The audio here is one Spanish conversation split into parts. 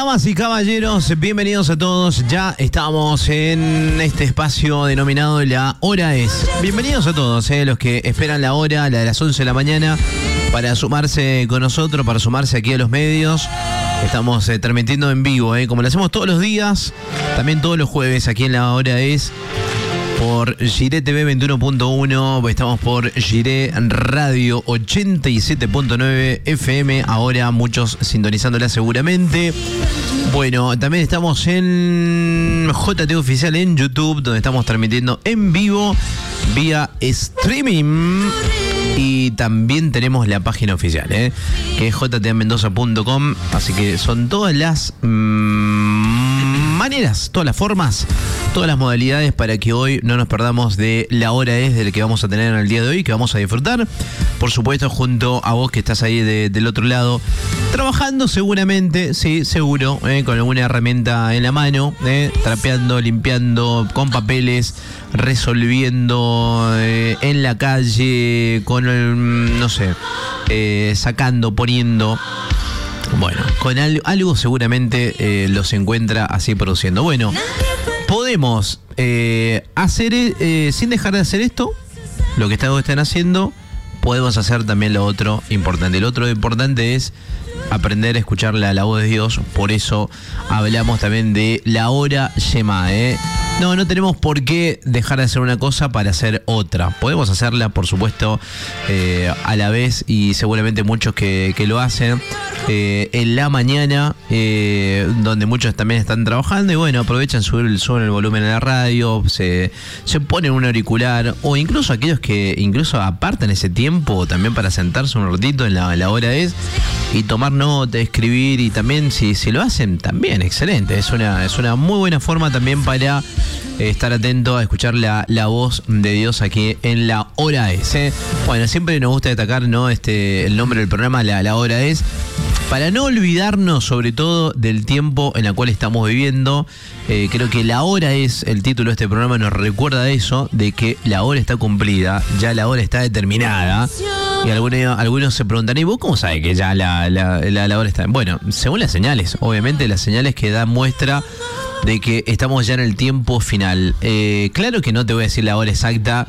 Damas y caballeros, bienvenidos a todos. Ya estamos en este espacio denominado La Hora Es. Bienvenidos a todos, los que esperan la hora, la de las 11 de la mañana, para sumarse con nosotros, para sumarse aquí a los medios. Estamos transmitiendo en vivo, como lo hacemos todos los días, también todos los jueves aquí en La Hora Es. Por Gire TV 21.1, estamos por Gire Radio 87.9 FM, ahora muchos sintonizándola seguramente. Bueno, también estamos en JT Oficial en YouTube, donde estamos transmitiendo en vivo vía streaming. Y también tenemos la página oficial, que es jtmendoza.com. Así que son todas las maneras, todas las formas, todas las modalidades para que hoy no nos perdamos de La Hora Es, del que vamos a tener en el día de hoy, que vamos a disfrutar, por supuesto, junto a vos que estás ahí del otro lado, trabajando seguramente, sí, seguro, con alguna herramienta en la mano, trapeando, limpiando, con papeles, resolviendo en la calle, con el, no sé, sacando, poniendo. Bueno, con algo seguramente los encuentra así produciendo. Bueno, podemos hacer, sin dejar de hacer esto, lo que están haciendo, podemos hacer también lo otro importante. Lo otro importante es aprender a escuchar la voz de Dios. Por eso hablamos también de la hora Shema, No tenemos por qué dejar de hacer una cosa para hacer otra. Podemos hacerla, por supuesto, a la vez, y seguramente muchos que lo hacen en la mañana, donde muchos también están trabajando, y bueno, aprovechan, suben el volumen a la radio, se ponen un auricular, o incluso aquellos que incluso apartan ese tiempo también para sentarse un ratito en la hora es y tomar nota, escribir, y también si lo hacen, también excelente. Es una muy buena forma también para estar atento a escuchar la voz de Dios aquí en La Hora Es. Bueno, siempre nos gusta destacar, el nombre del programa, La Hora Es, para no olvidarnos sobre todo del tiempo en el cual estamos viviendo. Creo que La Hora Es, el título de este programa, nos recuerda de eso, de que la hora está cumplida, ya la hora está determinada. Y algunos se preguntan, ¿y vos cómo sabes que ya la hora está? Bueno, según las señales, obviamente las señales que dan muestra de que estamos ya en el tiempo final. Claro que no te voy a decir la hora exacta,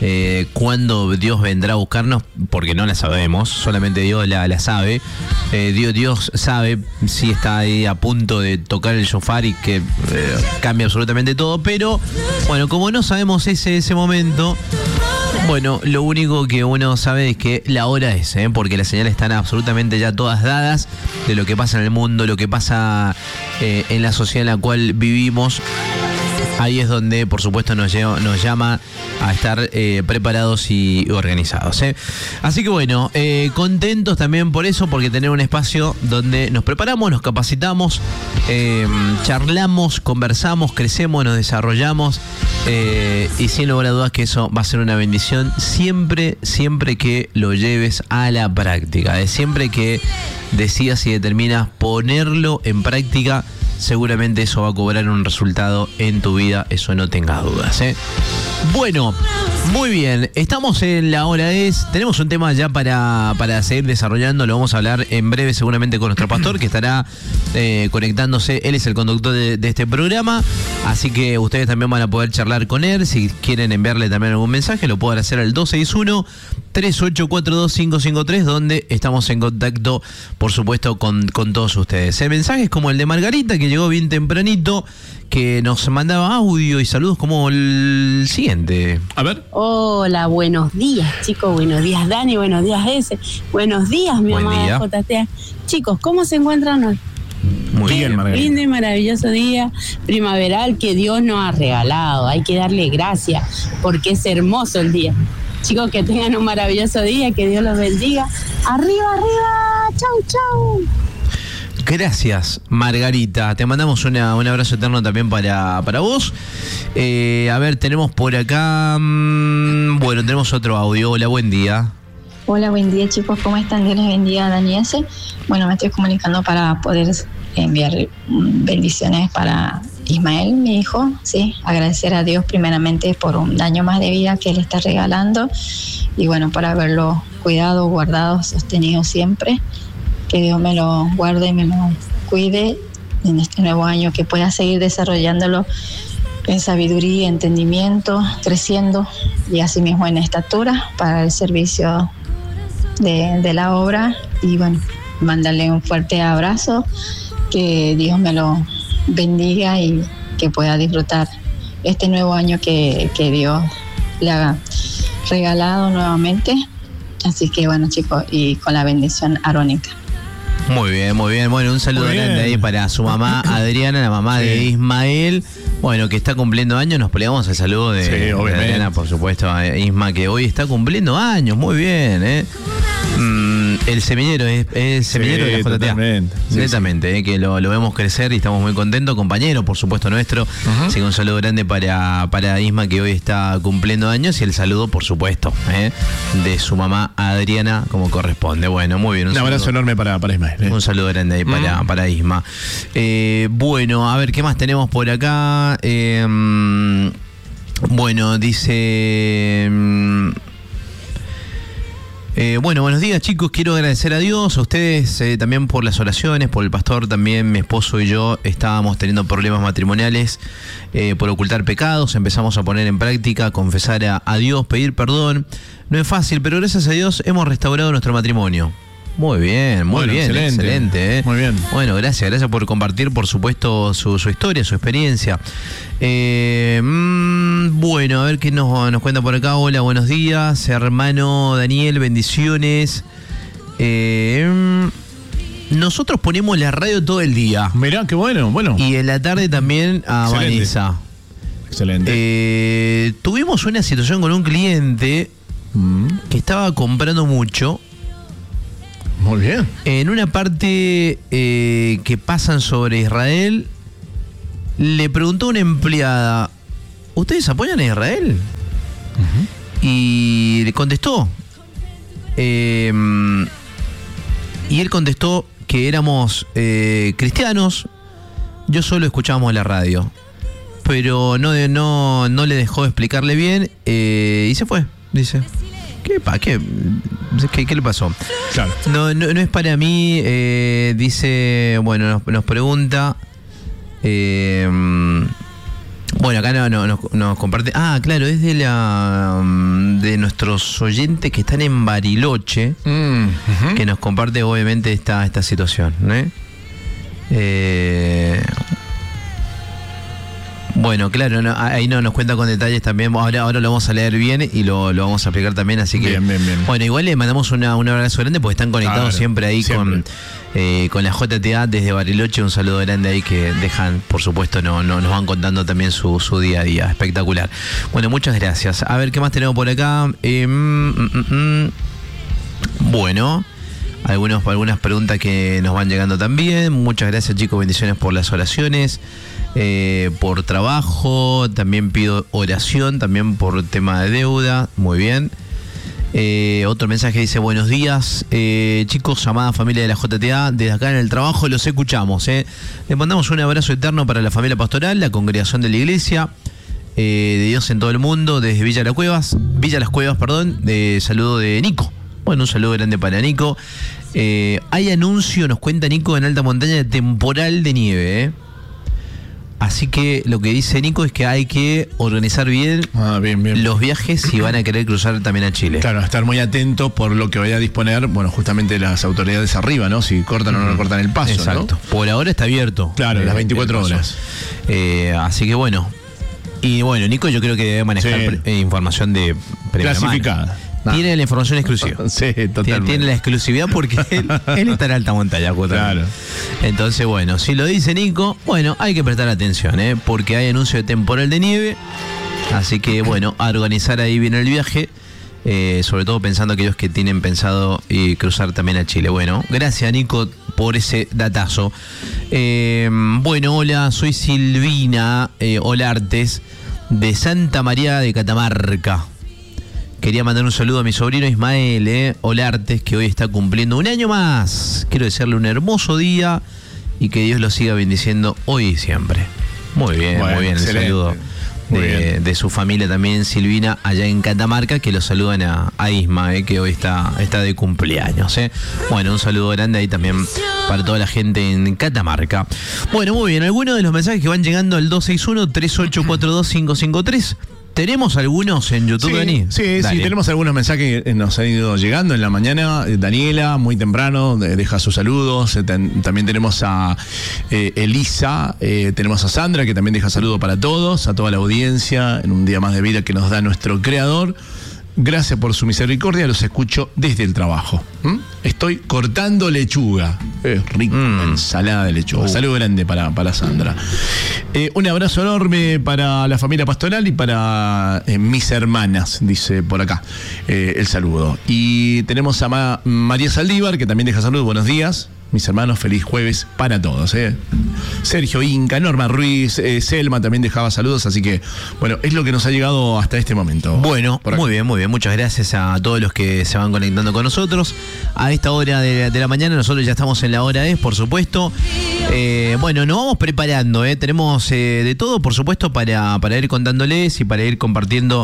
cuándo Dios vendrá a buscarnos, porque no la sabemos, solamente Dios la sabe. Dios sabe si está ahí a punto de tocar el shofar y que cambia absolutamente todo, pero bueno, como no sabemos ese momento, bueno, lo único que uno sabe es que la hora es, porque las señales están absolutamente ya todas dadas de lo que pasa en el mundo, lo que pasa en la sociedad en la cual vivimos. Ahí es donde, por supuesto, nos llama a estar preparados y organizados. Así que bueno, contentos también por eso, porque tener un espacio donde nos preparamos, nos capacitamos, charlamos, conversamos, crecemos, nos desarrollamos, y sin lugar a dudas que eso va a ser una bendición siempre que lo lleves a la práctica. Siempre que decidas y determinas ponerlo en práctica, seguramente eso va a cobrar un resultado en tu vida, eso no tengas dudas. Bueno, muy bien, estamos en La Hora Es, tenemos un tema ya para seguir desarrollando, lo vamos a hablar en breve seguramente con nuestro pastor, que estará conectándose. Él es el conductor de este programa, así que ustedes también van a poder charlar con él. Si quieren enviarle también algún mensaje, lo pueden hacer al 261-3842-553, donde estamos en contacto, por supuesto, con todos ustedes. El mensaje es como el de Margarita, que llegó bien tempranito, que nos mandaba audio y saludos como el siguiente. A ver. Hola, buenos días, chicos. Buenos días, Dani. Buenos días, S. Buenos días, mi amada JT. Chicos, ¿cómo se encuentran hoy? Muy bien, Margarita. Lindo y maravilloso día primaveral que Dios nos ha regalado. Hay que darle gracias porque es hermoso el día. Chicos, que tengan un maravilloso día, que Dios los bendiga. ¡Arriba, arriba! ¡Chau, chau! Gracias, Margarita. Te mandamos un abrazo eterno también para vos. A ver, tenemos por acá... bueno, tenemos otro audio. Hola, buen día. Hola, buen día, chicos. ¿Cómo están? Dios les bendiga, Dani S. Bueno, me estoy comunicando para poder enviar bendiciones para Ismael, mi hijo. Sí, agradecer a Dios primeramente por un año más de vida que Él está regalando. Y bueno, por haberlo cuidado, guardado, sostenido siempre. Que Dios me lo guarde y me lo cuide en este nuevo año, que pueda seguir desarrollándolo en sabiduría, entendimiento, creciendo y asimismo en estatura para el servicio de la obra. Y bueno, mandarle un fuerte abrazo, que Dios me lo bendiga y que pueda disfrutar este nuevo año que Dios le ha regalado nuevamente. Así que bueno, chicos, y con la bendición arónica. Muy bien, muy bien. Bueno, un saludo grande ahí para su mamá Adriana, la mamá de Ismael. Bueno, que está cumpliendo años, nos plegamos el saludo de Adriana, por supuesto, a Isma, que hoy está cumpliendo años. Muy bien, el semillero es semillero de la JTA. Totalmente. Netamente, que lo vemos crecer y estamos muy contentos. Compañero, por supuesto, nuestro. Así que un saludo grande para Isma, que hoy está cumpliendo años, y el saludo, por supuesto, de su mamá Adriana, como corresponde. Bueno, muy bien. Un abrazo enorme para Ismael. Un saludo grande ahí para Isma. Bueno, a ver, ¿qué más tenemos por acá? Bueno, dice... bueno, buenos días, chicos, quiero agradecer a Dios, a ustedes también por las oraciones, por el pastor. También mi esposo y yo estábamos teniendo problemas matrimoniales por ocultar pecados. Empezamos a poner en práctica, confesar a Dios, pedir perdón. No es fácil, pero gracias a Dios hemos restaurado nuestro matrimonio. Muy bien, excelente. Muy bien. Bueno, gracias por compartir, por supuesto, su historia, su experiencia. Bueno, a ver qué nos cuenta por acá. Hola, buenos días, hermano Daniel, bendiciones. Nosotros ponemos la radio todo el día. Mirá, qué bueno. Y en la tarde también a Vanessa. Excelente. Tuvimos una situación con un cliente que estaba comprando mucho. Muy bien. En una parte que pasan sobre Israel, le preguntó a una empleada: ¿ustedes apoyan a Israel? Y le contestó. Y él contestó que éramos cristianos. Yo solo escuchábamos la radio. Pero no le dejó explicarle bien y se fue, dice. ¿Qué le pasó? Claro. No es para mí, dice, bueno, nos pregunta, bueno, acá nos comparte, claro, es de nuestros oyentes que están en Bariloche, que nos comparte obviamente esta situación, Bueno, claro, ahí nos cuenta con detalles también. Ahora lo vamos a leer bien y lo vamos a explicar también, así que... Bien. Bueno, igual le mandamos un abrazo grande porque están conectados siempre ahí con la JTA desde Bariloche. Un saludo grande ahí que dejan, por supuesto, nos van contando también su día a día. Espectacular. Bueno, muchas gracias. A ver, ¿qué más tenemos por acá? Bueno... Algunas preguntas que nos van llegando también. Muchas gracias, chicos, bendiciones por las oraciones, por trabajo. También pido oración también por tema de deuda. Muy bien. Otro mensaje dice: buenos días, chicos, amada familia de la JTA, desde acá en el trabajo los escuchamos. Les mandamos un abrazo eterno para la familia pastoral, la congregación de la iglesia de Dios en todo el mundo, desde Villa Las Cuevas, saludo de Nico. Bueno, un saludo grande para Nico. Hay anuncio, nos cuenta Nico, en alta montaña de temporal de nieve. Así que lo que dice Nico es que hay que organizar bien, los viajes si van a querer cruzar también a Chile. Claro, estar muy atento por lo que vaya a disponer, bueno, justamente las autoridades arriba, ¿no? Si cortan o no cortan el paso. Exacto. ¿No? Por ahora está abierto. Claro, las 24 horas. Así que bueno. Y bueno, Nico yo creo que debe manejar información de clasificada. Tiene la información exclusiva. Sí, totalmente. Tiene la exclusividad porque él está en alta montaña. Claro. Entonces, bueno, si lo dice Nico, bueno, hay que prestar atención, porque hay anuncio de temporal de nieve. Así que, bueno, a organizar ahí bien el viaje. Sobre todo pensando aquellos que tienen pensado cruzar también a Chile. Bueno, gracias, Nico, por ese datazo. Bueno, hola, soy Silvina Olartes, de Santa María de Catamarca. Quería mandar un saludo a mi sobrino Ismael Olartes, que hoy está cumpliendo un año más. Quiero desearle un hermoso día y que Dios lo siga bendiciendo hoy y siempre. Muy bien, el saludo de su familia también, Silvina, allá en Catamarca, que lo saludan a Isma, que hoy está de cumpleaños. Bueno, un saludo grande ahí también para toda la gente en Catamarca. Bueno, muy bien, algunos de los mensajes que van llegando al 261-3842-553. ¿Tenemos algunos en YouTube, Dani? Sí, tenemos algunos mensajes que nos han ido llegando en la mañana. Daniela, muy temprano, deja sus saludos. También tenemos a Elisa, tenemos a Sandra, que también deja saludos para todos, a toda la audiencia, en un día más de vida que nos da nuestro creador. Gracias por su misericordia, los escucho desde el trabajo. Estoy cortando lechuga. Rico, ensalada de lechuga. Saludo grande para Sandra. Un abrazo enorme para la familia pastoral y para mis hermanas, dice por acá el saludo. Y tenemos a María Saldívar, que también deja saludos. Buenos días. Mis hermanos, feliz jueves para todos. Sergio Inca, Norma Ruiz, Selma también dejaba saludos, así que, bueno, es lo que nos ha llegado hasta este momento. Bueno, muy bien. Muchas gracias a todos los que se van conectando con nosotros. A esta hora de la mañana, nosotros ya estamos en la hora por supuesto. Bueno, nos vamos preparando, tenemos de todo, por supuesto, para ir contándoles y para ir compartiendo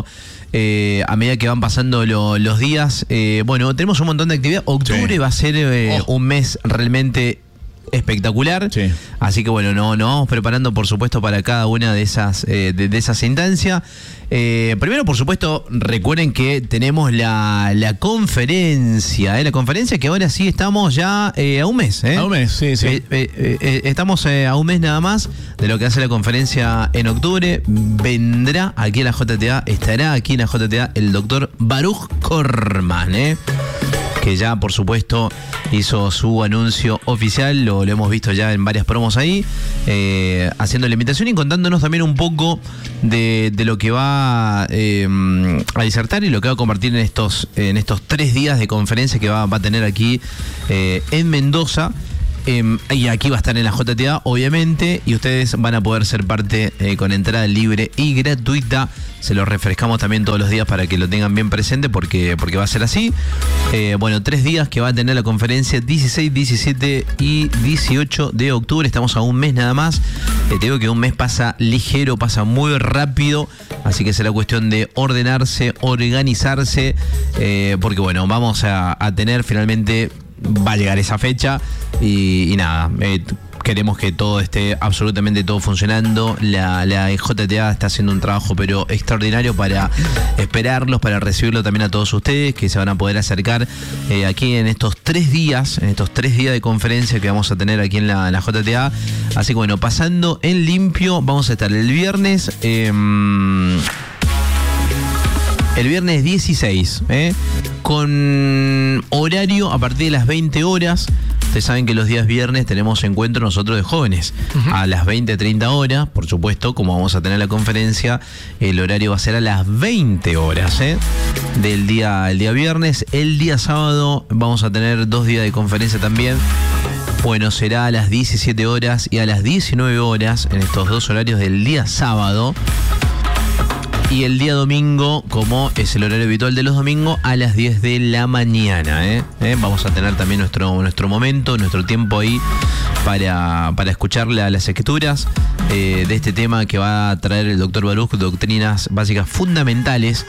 a medida que van pasando los días. Bueno, tenemos un montón de actividad. Octubre va a ser un mes realmente espectacular. Sí. Así que bueno, nos vamos preparando, por supuesto, para cada una de esas instancias. Primero, por supuesto, recuerden que tenemos la conferencia, la conferencia que ahora sí estamos ya a un mes. A un mes, sí. Estamos a un mes nada más de lo que hace la conferencia en octubre. Vendrá aquí a la JTA, estará aquí en la JTA el doctor Baruch Korman, que ya, por supuesto, hizo su anuncio oficial, lo hemos visto ya en varias promos ahí, haciendo la invitación y contándonos también un poco de lo que va a disertar y lo que va a compartir en estos 3 días de conferencia que va a tener aquí en Mendoza. Y aquí va a estar en la JTA, obviamente, y ustedes van a poder ser parte con entrada libre y gratuita. Se lo refrescamos también todos los días para que lo tengan bien presente, porque va a ser así. Bueno, 3 días que va a tener la conferencia, 16, 17 y 18 de octubre. Estamos a un mes nada más. Te digo que un mes pasa ligero, pasa muy rápido, así que será cuestión de ordenarse, organizarse, porque bueno, vamos a tener finalmente... Va a llegar esa fecha y nada, queremos que todo esté absolutamente todo funcionando. La JTA está haciendo un trabajo pero extraordinario para esperarlos, para recibirlo también a todos ustedes que se van a poder acercar aquí en estos 3 días, de conferencia que vamos a tener aquí en la JTA. Así que bueno, pasando en limpio, vamos a estar el viernes 16, con horario a partir de las 20 horas. Ustedes saben que los días viernes tenemos encuentro nosotros de jóvenes a las 20-30 horas. Por supuesto, como vamos a tener la conferencia, el horario va a ser a las 20 horas del día viernes. El día sábado vamos a tener 2 días de conferencia también. Bueno, será a las 17 horas y a las 19 horas en estos 2 horarios del día sábado. Y el día domingo, como es el horario habitual de los domingos, a las 10 de la mañana. Vamos a tener también nuestro momento, nuestro tiempo ahí para escuchar las escrituras de este tema que va a traer el doctor Baruch, doctrinas básicas fundamentales.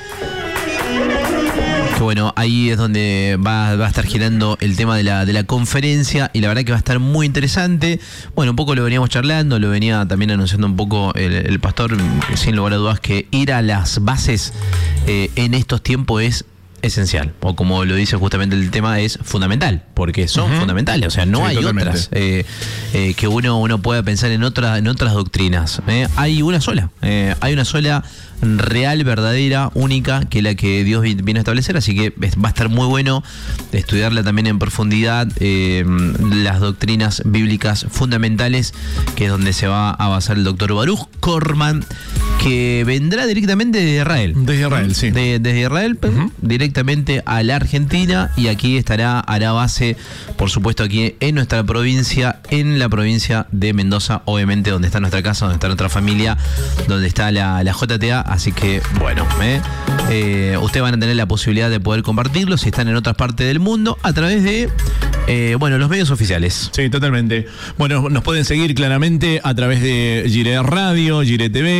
Que bueno, ahí es donde va a estar girando el tema de la conferencia y la verdad que va a estar muy interesante. Bueno, un poco lo veníamos charlando, lo venía también anunciando un poco el pastor, sin lugar a dudas que ir a las bases en estos tiempos es esencial, o como lo dice justamente el tema, es fundamental, porque son fundamentales, o sea, no hay totalmente otras que uno pueda pensar en otras doctrinas. Hay una sola real, verdadera, única, que es la que Dios vino a establecer, así que va a estar muy bueno estudiarla también en profundidad, las doctrinas bíblicas fundamentales, que es donde se va a basar el doctor Baruch Korman, que vendrá directamente de Israel. Desde Israel, sí. Desde Israel, directamente a la Argentina, y aquí hará base, por supuesto, aquí en nuestra provincia, en la provincia de Mendoza, obviamente, donde está nuestra casa, donde está nuestra familia, donde está la JTA. Así que, bueno, ustedes van a tener la posibilidad de poder compartirlo si están en otras partes del mundo a través de, los medios oficiales. Sí, totalmente. Bueno, nos pueden seguir claramente a través de Gire Radio, Gire TV, Canal 21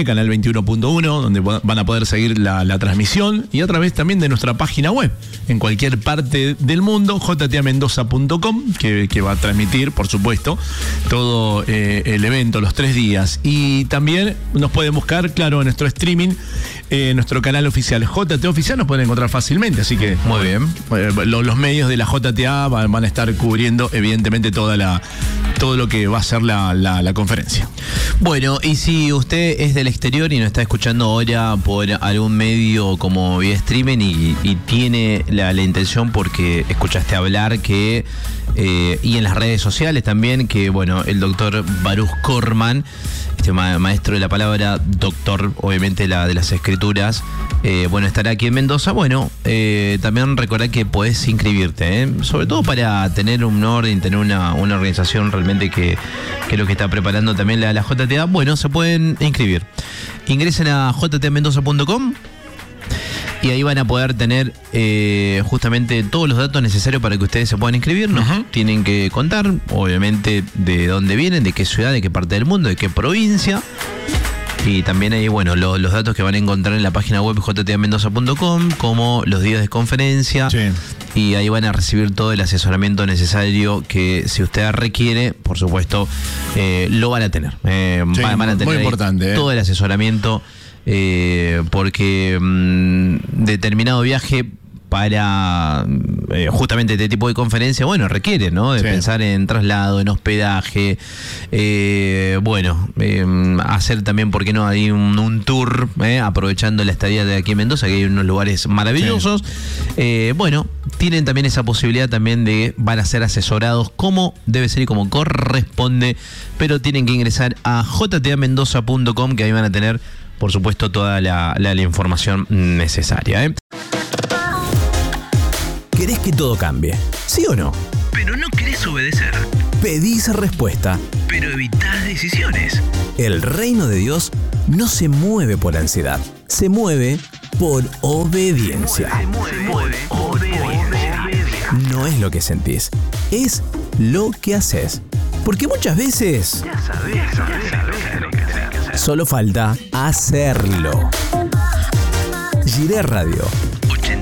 91.1, donde van a poder seguir la transmisión, y a través también de nuestra página web, en cualquier parte del mundo, jtamendoza.com, que va a transmitir, por supuesto, todo el evento, los 3 días. Y también nos pueden buscar, claro, en nuestro streaming, nuestro canal oficial, JT Oficial, nos pueden encontrar fácilmente, así que muy bien. Los medios de la JTA van a estar cubriendo, evidentemente, todo lo que va a ser la conferencia. Bueno, y si usted es del exterior y nos está escuchando ahora por algún medio como vía streaming y tiene la intención, porque escuchaste hablar que y en las redes sociales también, que bueno, el doctor Baruch Korman, este maestro de la palabra, doctor obviamente de las escrituras, bueno, estará aquí en Mendoza. Bueno, también recordá que podés inscribirte, sobre todo para tener un orden, tener una organización realmente que es lo que está preparando también la JTA. Bueno, se pueden inscribir. Ingresen a jtamendoza.com y ahí van a poder tener justamente todos los datos necesarios para que ustedes se puedan inscribir. Nos tienen que contar, obviamente, de dónde vienen, de qué ciudad, de qué parte del mundo, de qué provincia. Y también hay, bueno, los datos que van a encontrar en la página web jtamendoza.com, como los días de conferencia. Sí. Y ahí van a recibir todo el asesoramiento necesario que, si usted requiere, por supuesto, lo van a tener. Sí, van a tener muy importante, todo el asesoramiento, porque determinado viaje para justamente este tipo de conferencia, bueno, requiere, ¿no? De pensar en traslado, en hospedaje, hacer también, ¿por qué no? Hay un tour, aprovechando la estadía de aquí en Mendoza, que hay unos lugares maravillosos. Sí. Tienen también esa posibilidad también de van a ser asesorados como debe ser y como corresponde, pero tienen que ingresar a jtamendoza.com, que ahí van a tener, por supuesto, toda la información necesaria, ¿Querés que todo cambie? ¿Sí o no? Pero no querés obedecer. Pedís respuesta. Pero evitás decisiones. El reino de Dios no se mueve por ansiedad. Se mueve por obediencia. Se mueve por obediencia. No es lo que sentís, es lo que haces. Porque muchas veces ya sabés lo que hacer. Solo falta hacerlo. Jiré Radio.